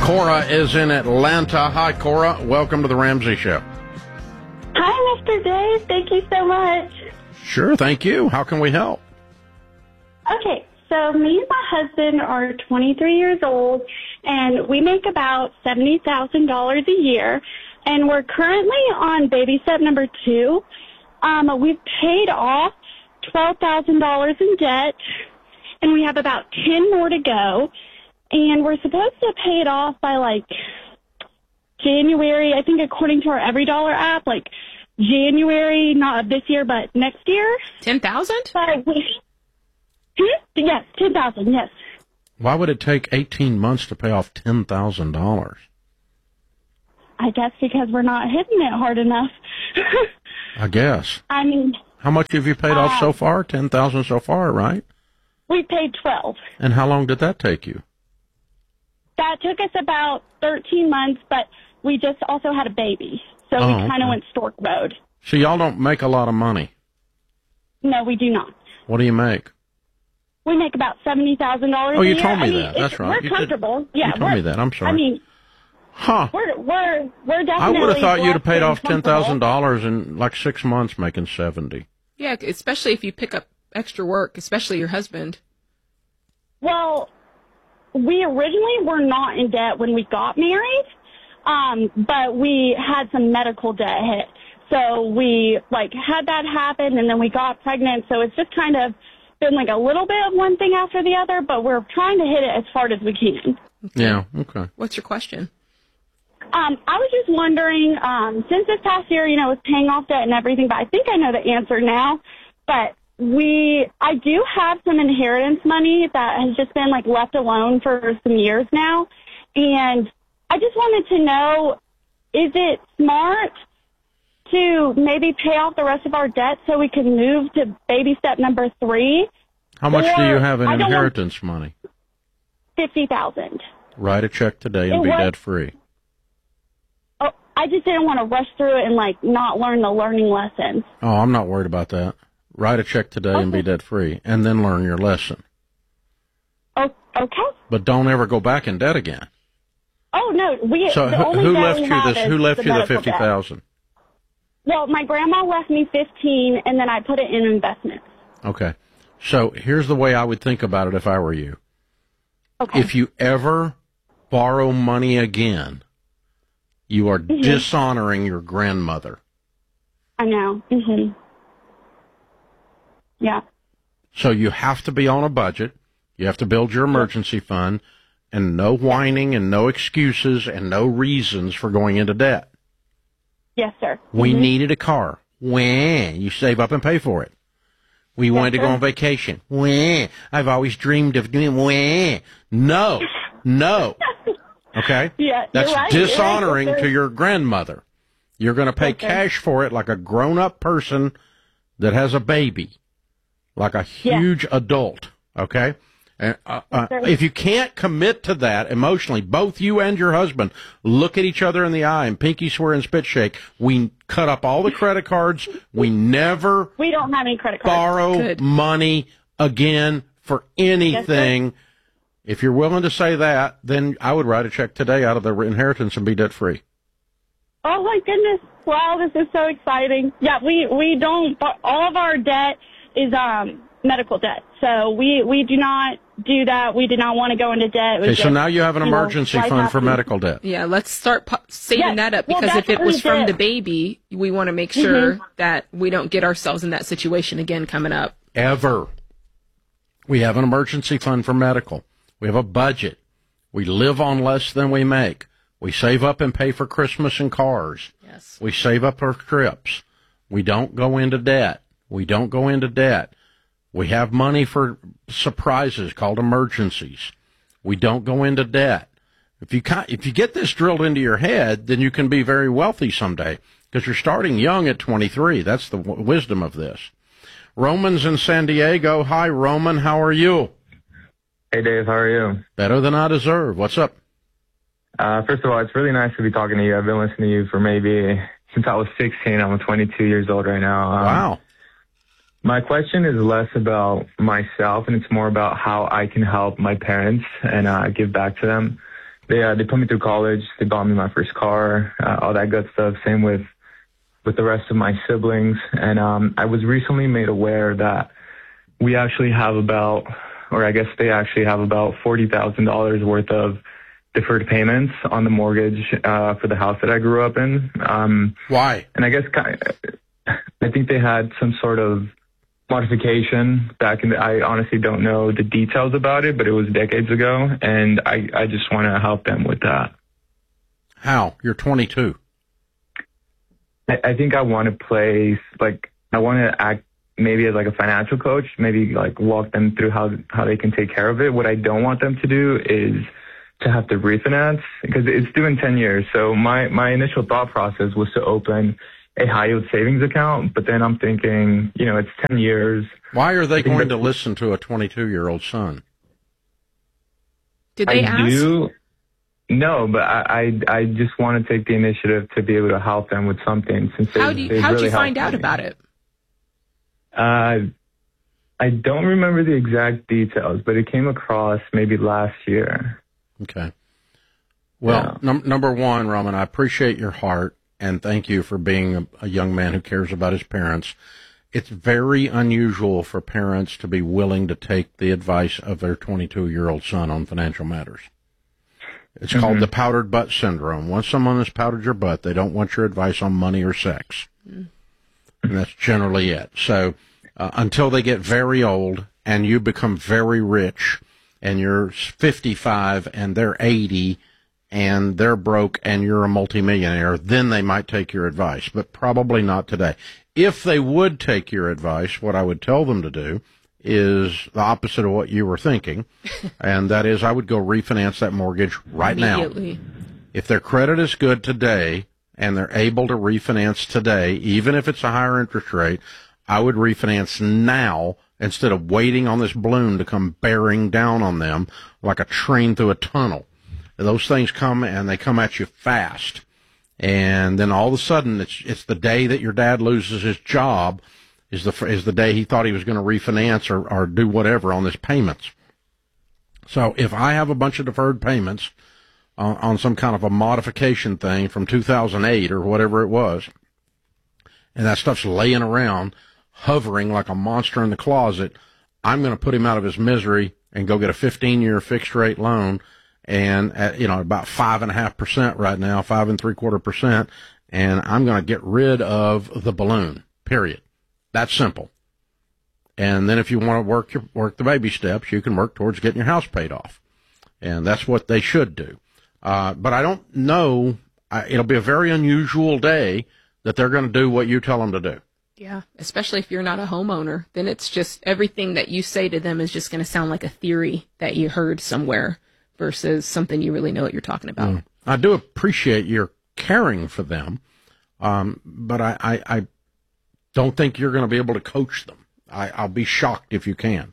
Cora is in Atlanta. Hi, Cora. Welcome to the Ramsey Show. Hi, Mr. Dave. Thank you so much. Sure, thank you. How can we help? Okay, so me and my husband are 23 years old, and we make about $70,000 a year, and we're currently on baby step number 2. We've paid off $12,000 in debt, and we have about 10 more to go, and we're supposed to pay it off by, January, I think according to our EveryDollar app, January, not this year, but next year. 10,000? Yes, 10,000, yes. Why would it take 18 months to pay off $10,000? I guess because we're not hitting it hard enough. I guess. I mean... How much have you paid off so far? 10,000 so far, right? We paid 12. And how long did that take you? That took us about 13 months, but we just also had a baby. So we kind of went stork mode. So y'all don't make a lot of money? No, we do not. What do you make? We make about $70,000 a year. Oh, you told me that. That's right. We're comfortable. Yeah, you told me that. I'm sorry. I mean, we're definitely. I would have thought you'd have paid off comfortable. $10,000 in 6 months, making 70. Yeah, especially if you pick up extra work, especially your husband. Well, we originally were not in debt when we got married, but we had some medical debt hit. So we had that happen, and then we got pregnant. So it's just kind of been a little bit of one thing after the other, but we're trying to hit it as hard as we can. Okay. Yeah, okay. What's your question? I was just wondering, since this past year, was paying off debt and everything, but I think I know the answer now, but I do have some inheritance money that has just been left alone for some years now, and I just wanted to know, is it smart to maybe pay off the rest of our debt so we can move to baby step number 3? How much do you have in inheritance money? $50,000. Write a check today and be debt-free. Oh, I just didn't want to rush through it and not learn the learning lessons. Oh, I'm not worried about that. Write a check today and be debt-free, and then learn your lesson. Oh, okay. But don't ever go back in debt again. Oh no, So who left you this? Who left you the $50,000? Well, my grandma left me 15, and then I put it in investments. Okay. So here's the way I would think about it if I were you. Okay. If you ever borrow money again, you are dishonoring your grandmother. I know. Yeah. So you have to be on a budget. You have to build your emergency fund, and no whining and no excuses and no reasons for going into debt. Yes, sir. We needed a car. When you save up and pay for it. We wanted to go on vacation. When I've always dreamed of doing. When no. Okay. Yeah, that's you're right. dishonoring You're right. to your grandmother. You're going to pay cash for it like a grown-up person that has a baby, like a huge adult. Okay. And, if you can't commit to that emotionally, both you and your husband look at each other in the eye and pinky swear and spit shake. We cut up all the credit cards. We never We don't have any credit cards. borrow money again for anything. Yes, if you're willing to say that, then I would write a check today out of the inheritance and be debt free. Oh my goodness. Wow, this is so exciting. Yeah, we don't, all of our debt is medical debt. So we do not do that. We did not want to go into debt. Okay, so now you have an emergency fund for medical debt. Yeah, let's start saving that up, because if it was from the baby, we want to make sure that we don't get ourselves in that situation again coming up. Ever. We have an emergency fund for medical. We have a budget. We live on less than we make. We save up and pay for Christmas and cars. Yes. We save up for trips. We don't go into debt. We have money for surprises called emergencies. We don't go into debt. If you get this drilled into your head, then you can be very wealthy someday, because you're starting young at 23. That's the wisdom of this. Roman's in San Diego. Hi, Roman. How are you? Hey, Dave. How are you? Better than I deserve. What's up? First of all, it's really nice to be talking to you. I've been listening to you for maybe since I was 16. I'm 22 years old right now. Wow. My question is less about myself, and it's more about how I can help my parents and give back to them. they put me through college. They bought me my first car, all that good stuff. Same with the rest of my siblings. And I was recently made aware that we actually have about, or I guess they actually have about $40,000 worth of deferred payments on the mortgage for the house that I grew up in. Why? And I guess I think they had some sort of modification back in I honestly don't know the details about it, but it was decades ago, and I just want to help them with that. How? You're 22. I think I want to play, like, I want to act maybe as like a financial coach, maybe like walk them through how they can take care of it. What I don't want them to do is to have to refinance, because it's due in 10 years. So my initial thought process was to open a high yield savings account, but then I'm thinking, it's 10 years. Why are they going to listen to a 22-year-old son? Did they ask? No, but I just want to take the initiative to be able to help them with something. Since how'd you find out about it? I don't remember the exact details, but it came across maybe last year. Okay. Well, number one, Raman, I appreciate your heart, and thank you for being a young man who cares about his parents. It's very unusual for parents to be willing to take the advice of their 22-year-old son on financial matters. It's called the powdered butt syndrome. Once someone has powdered your butt, they don't want your advice on money or sex. And that's generally it. So until they get very old and you become very rich and you're 55 and they're 80 and they're broke and you're a multimillionaire, then they might take your advice, but probably not today. If they would take your advice, what I would tell them to do is the opposite of what you were thinking, and that is I would go refinance that mortgage right now. If their credit is good today and they're able to refinance today, even if it's a higher interest rate, I would refinance now instead of waiting on this balloon to come bearing down on them like a train through a tunnel. Those things come, and they come at you fast. And then all of a sudden, it's the day that your dad loses his job is the day he thought he was going to refinance or do whatever on his payments. So if I have a bunch of deferred payments on some kind of a modification thing from 2008 or whatever it was, and that stuff's laying around, hovering like a monster in the closet, I'm going to put him out of his misery and go get a 15-year fixed rate loan, and at, about 5.5% right now, 5.75%, and I'm going to get rid of the balloon. Period. That's simple. And then if you want to work the baby steps, you can work towards getting your house paid off, and that's what they should do. But I don't know. It'll be a very unusual day that they're going to do what you tell them to do. Yeah, especially if you're not a homeowner, then it's just everything that you say to them is just going to sound like a theory that you heard somewhere versus something you really know what you're talking about. I do appreciate your caring for them, but I don't think you're going to be able to coach them. I'll be shocked if you can.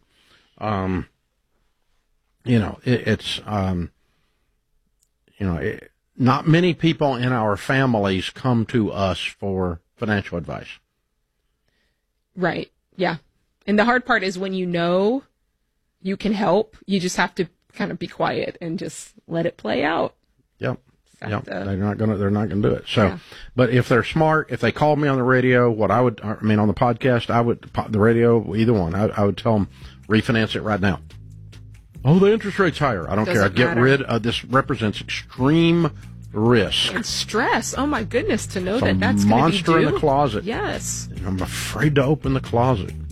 Not many people in our families come to us for financial advice. Right. Yeah. And the hard part is when you know you can help, you just have to kind of be quiet and just let it play out. Yep. They're not gonna do it. So, yeah. But if they're smart, if they called me on the radio, on the podcast, the radio, either one, I would tell them refinance it right now. Oh, the interest rate's higher. I don't care. I'd get rid of this. Represents extreme risk and stress. Oh my goodness, to know that's a monster in the closet. Yes. I'm afraid to open the closet.